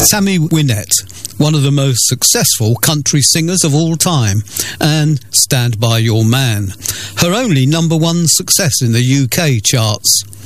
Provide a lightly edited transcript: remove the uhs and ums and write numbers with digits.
Tammy Wynette, one of the most successful country singers of all time, and Stand By Your Man, her only number one success in the UK charts.